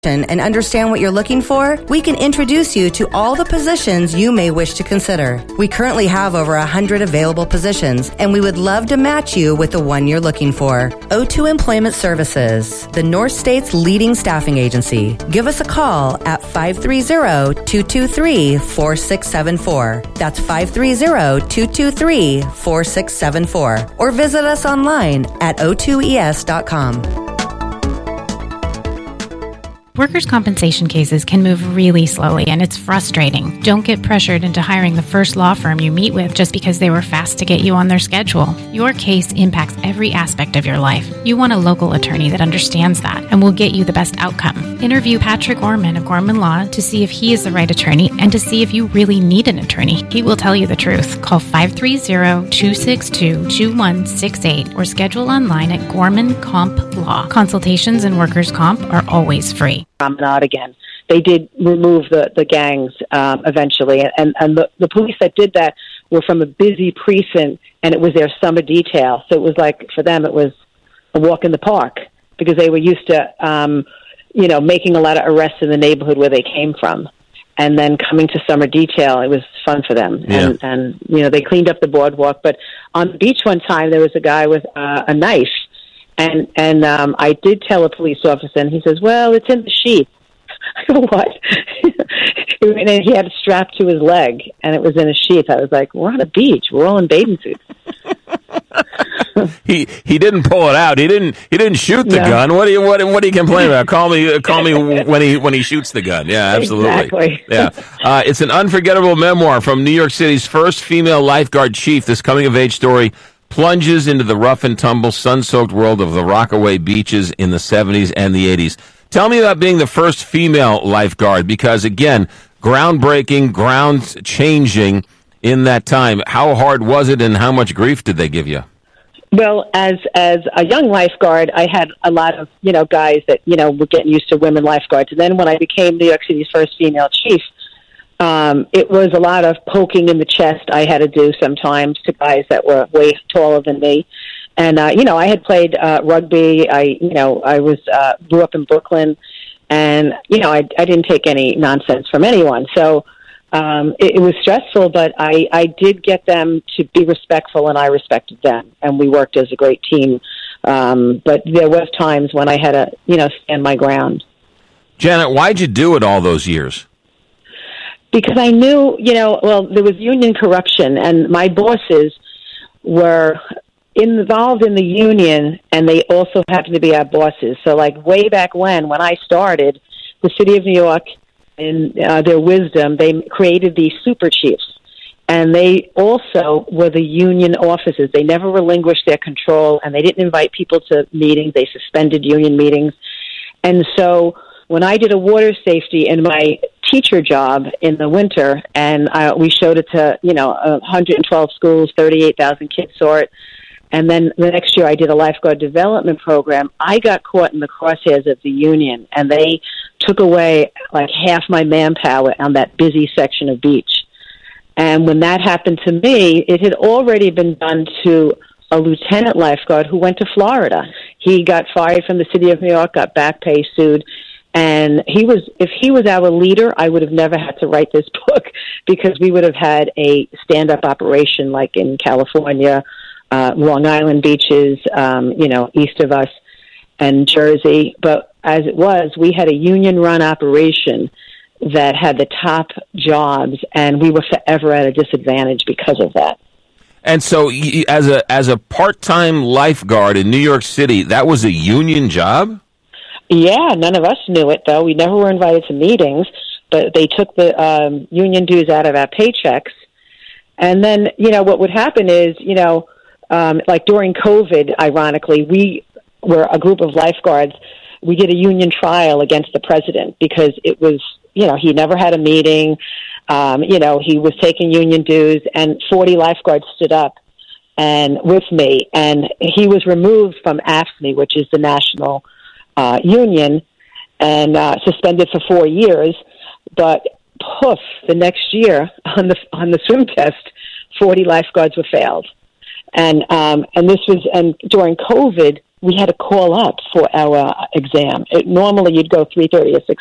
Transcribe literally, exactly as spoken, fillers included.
and understand what you're looking for, we can introduce you to all the positions you may wish to consider. We currently have over one hundred available positions, and we would love to match you with the one you're looking for. O two Employment Services, the North State's leading staffing agency. Give us a call at five three zero, two two three, four six seven four. That's five three zero, two two three, four six seven four. Or visit us online at o two e s dot com. Workers' compensation cases can move really slowly, and it's frustrating. Don't get pressured into hiring the first law firm you meet with just because they were fast to get you on their schedule. Your case impacts every aspect of your life. You want a local attorney that understands that and will get you the best outcome. Interview Patrick Orman of Gorman Law to see if he is the right attorney and to see if you really need an attorney. He will tell you the truth. Call five three zero, two six two, two one six eight or schedule online at Gorman Comp Law. Consultations in workers' comp are always free. Promenade again. They did remove the, the gangs um, eventually, and, and the, the police that did that were from a busy precinct, and it was their summer detail. So it was like, for them, it was a walk in the park because they were used to, um, you know, making a lot of arrests in the neighborhood where they came from. And then coming to summer detail, it was fun for them. Yeah. And, and, you know, they cleaned up the boardwalk. But on the beach one time, there was a guy with uh, a knife. And and um, I did tell a police officer, and he says, well, it's in the sheath. I go, what? And he had it strapped to his leg, and it was in a sheath. I was like, we're on a beach. We're all in bathing suits. he he didn't pull it out. He didn't he didn't shoot the No. gun. What do you what what do you complain about? Call me call me when he when he shoots the gun. Yeah, absolutely. Exactly. Yeah, uh, it's an unforgettable memoir from New York City's first female lifeguard chief. This coming of age story plunges into the rough and tumble, sun-soaked world of the Rockaway beaches in the seventies and the eighties. Tell me about being the first female lifeguard, because, again, groundbreaking, ground-changing in that time. How hard was it, and how much grief did they give you? Well, as as a young lifeguard, I had a lot of, you know, guys that, you know, were getting used to women lifeguards. And then when I became New York City's first female chief, Um, it was a lot of poking in the chest I had to do sometimes to guys that were way taller than me. And, uh, you know, I had played uh, rugby. I, you know, I was uh, grew up in Brooklyn. And, you know, I, I didn't take any nonsense from anyone. So um, it, it was stressful, but I, I did get them to be respectful, and I respected them. And we worked as a great team. Um, but there was times when I had to, you know, stand my ground. Janet, why'd you do it all those years? Because I knew, you know, well, there was union corruption, and my bosses were involved in the union, and they also happened to be our bosses. So, like, way back when, when I started, the city of New York, in uh, their wisdom, they created these super chiefs, and they also were the union officers. They never relinquished their control, and they didn't invite people to meetings. They suspended union meetings. And so when I did a water safety in my teacher job in the winter, and I, we showed it to, you know, one hundred twelve schools, thirty-eight thousand kids saw it. And then the next year I did a lifeguard development program. I got caught in the crosshairs of the union, and they took away like half my manpower on that busy section of beach. And when that happened to me, it had already been done to a lieutenant lifeguard who went to Florida. He got fired from the city of New York, got back pay, sued. And he was, if he was our leader, I would have never had to write this book, because we would have had a stand-up operation like in California, uh, Long Island beaches, um, you know, east of us, and Jersey. But as it was, we had a union-run operation that had the top jobs, and we were forever at a disadvantage because of that. And so, as a as a part-time lifeguard in New York City, that was a union job? Yeah, none of us knew it, though. We never were invited to meetings, but they took the um, union dues out of our paychecks. And then, you know, what would happen is, you know, um, like during COVID, ironically, we were a group of lifeguards. We did a union trial against the president because it was, you know, he never had a meeting. Um, you know, he was taking union dues, and forty lifeguards stood up and with me. And he was removed from A F S C M E, which is the national Uh, union, and uh, suspended for four years. But poof, the next year on the on the swim test, forty lifeguards were failed, and um, and this was and during COVID, we had to call up for our exam. It, normally, you'd go three thirty or six